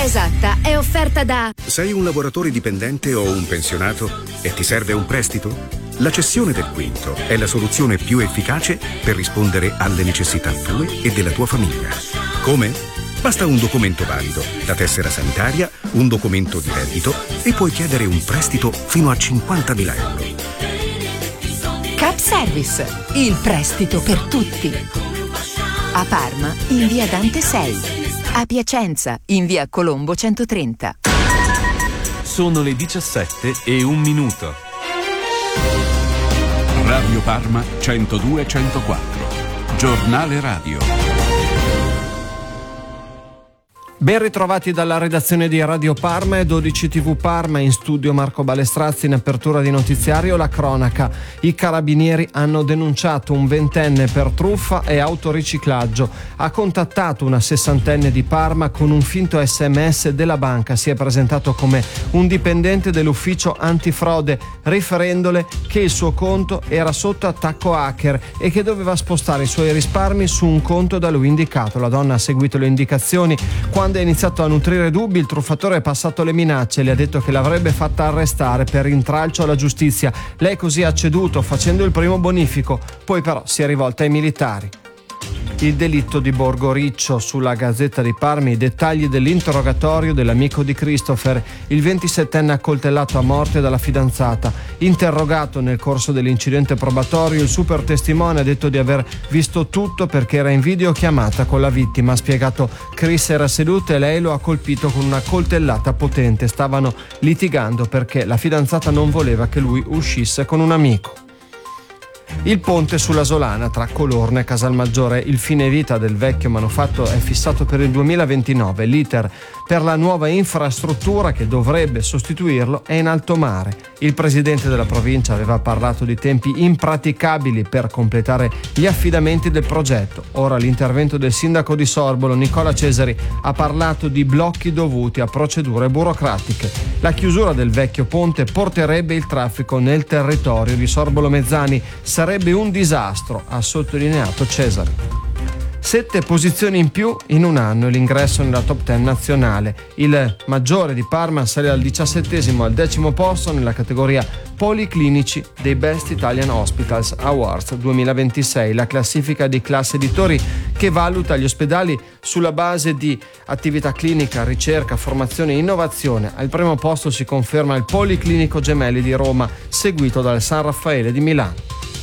Esatta è offerta da... Sei un lavoratore dipendente o un pensionato e ti serve un prestito? La cessione del quinto è la soluzione più efficace per rispondere alle necessità tue e della tua famiglia. Come? Basta un documento valido, la tessera sanitaria, un documento di reddito e puoi chiedere un prestito fino a 50.000 euro. Cap Service, il prestito per tutti. A Parma, in via Dante 6. A Piacenza, in via Colombo 130. Sono le 17:01. Radio Parma 102-104. Giornale radio. Ben ritrovati dalla redazione di Radio Parma e 12 TV Parma, in studio Marco Balestrazzi. In apertura di notiziario la cronaca. I carabinieri hanno denunciato un 20enne per truffa e autoriciclaggio. Ha contattato una 60enne di Parma con un finto SMS della banca. Si è presentato come un dipendente dell'ufficio antifrode, riferendole che il suo conto era sotto attacco hacker e che doveva spostare i suoi risparmi su un conto da lui indicato. La donna ha seguito le indicazioni. Quando ha iniziato a nutrire dubbi, il truffatore è passato le minacce e le ha detto che l'avrebbe fatta arrestare per intralcio alla giustizia. Lei così ha ceduto facendo il primo bonifico, poi però si è rivolta ai militari. Il delitto di Borgo Riccio. Sulla Gazzetta di Parma i dettagli dell'interrogatorio dell'amico di Christopher, il 27enne accoltellato a morte dalla fidanzata. Interrogato nel corso dell'incidente probatorio, il super testimone ha detto di aver visto tutto perché era in videochiamata con la vittima. Ha spiegato: Chris era seduto e lei lo ha colpito con una coltellata potente. Stavano litigando perché la fidanzata non voleva che lui uscisse con un amico. Il ponte sulla Solana tra Colorno e Casalmaggiore. Il fine vita del vecchio manufatto è fissato per il 2029. L'iter per la nuova infrastruttura che dovrebbe sostituirlo è in alto mare. Il presidente della provincia aveva parlato di tempi impraticabili per completare gli affidamenti del progetto. Ora l'intervento del sindaco di Sorbolo, Nicola Cesari, ha parlato di blocchi dovuti a procedure burocratiche. La chiusura del vecchio ponte porterebbe il traffico nel territorio di Sorbolo Mezzani. Sarebbe un disastro, ha sottolineato Cesari. 7 posizioni in più in un anno, l'ingresso nella top 10 nazionale. Il Maggiore di Parma sale dal 17° al 10° posto nella categoria Policlinici dei Best Italian Hospitals Awards 2026, la classifica di Classe Editori che valuta gli ospedali sulla base di attività clinica, ricerca, formazione e innovazione. Al primo posto si conferma il Policlinico Gemelli di Roma, seguito dal San Raffaele di Milano.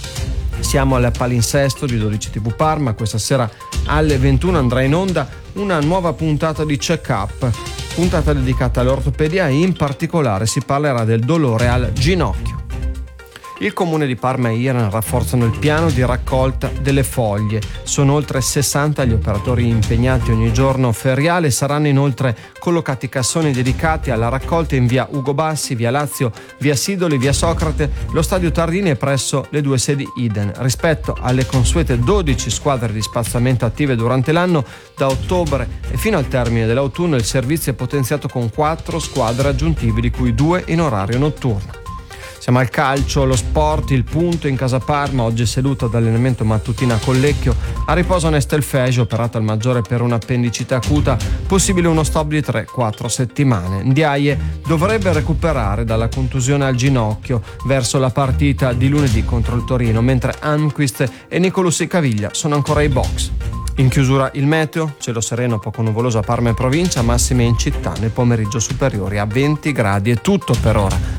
Siamo al palinsesto di 12 TV Parma. Questa sera alle 21 andrà in onda una nuova puntata di Check Up, puntata dedicata all'ortopedia e in particolare si parlerà del dolore al ginocchio. Il comune di Parma e Iran rafforzano il piano di raccolta delle foglie. Sono oltre 60 gli operatori impegnati ogni giorno feriale. Saranno inoltre collocati cassoni dedicati alla raccolta in via Ugo Bassi, via Lazio, via Sidoli, via Socrate, lo stadio Tardini e presso le 2 sedi Iden. Rispetto alle consuete 12 squadre di spazzamento attive durante l'anno, da ottobre e fino al termine dell'autunno il servizio è potenziato con 4 squadre aggiuntive, di cui 2 in orario notturno. Siamo al calcio, lo sport, il Punto in casa Parma, oggi è seduta d'allenamento mattutina a Collecchio, a riposo Nestelfegi, operato al Maggiore per un'appendicite acuta, possibile uno stop di 3-4 settimane. Ndiaye dovrebbe recuperare dalla contusione al ginocchio verso la partita di lunedì contro il Torino, mentre Anquist e Nicolussi Caviglia sono ancora ai box. In chiusura il meteo, cielo sereno poco nuvoloso a Parma e provincia, massime in città nel pomeriggio superiori a 20 gradi. È tutto per ora.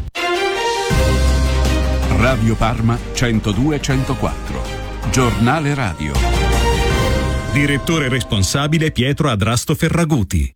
Radio Parma 102-104. Giornale radio. Direttore responsabile Pietro Adrasto Ferraguti.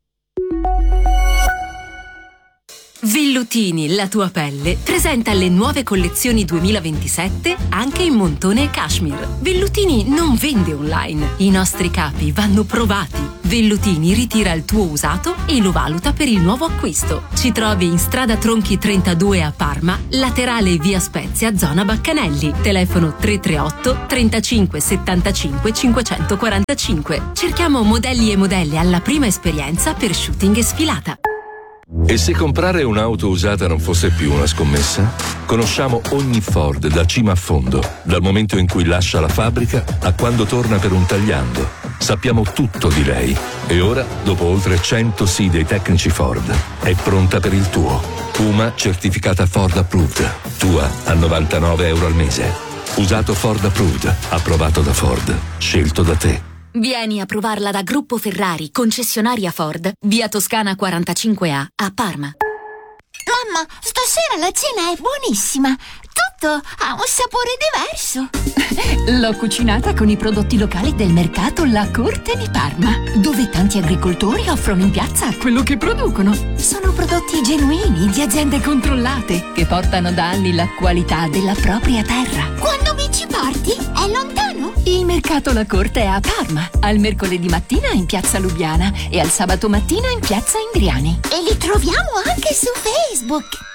Vellutini, la tua pelle, presenta le nuove collezioni 2027 anche in montone e cashmere. Vellutini non vende online. I nostri capi vanno provati. Vellutini ritira il tuo usato e lo valuta per il nuovo acquisto. Ci trovi in strada Tronchi 32 a Parma, laterale via Spezia, zona Baccanelli. Telefono 338 35 75 545. Cerchiamo modelli e modelle alla prima esperienza per shooting e sfilata. E se comprare un'auto usata non fosse più una scommessa? Conosciamo ogni Ford da cima a fondo, dal momento in cui lascia la fabbrica a quando torna per un tagliando. Sappiamo tutto di lei. E ora, dopo oltre 100 sì dei tecnici Ford, è pronta per il tuo. Puma certificata Ford Approved. Tua a €99 al mese. Usato Ford Approved. Approvato da Ford. Scelto da te. Vieni a provarla da Gruppo Ferrari, concessionaria Ford, via Toscana 45A, a Parma. Mamma, stasera la cena è buonissima. Tutto ha un sapore diverso. L'ho cucinata con i prodotti locali del mercato La Corte di Parma, dove tanti agricoltori offrono in piazza quello che producono. Sono prodotti genuini di aziende controllate che portano da anni la qualità della propria terra. Quando mi ci porti? È lontano? Il mercato La Corte è a Parma, al mercoledì mattina in piazza Lubiana e al sabato mattina in piazza Indriani. E li troviamo anche su Facebook.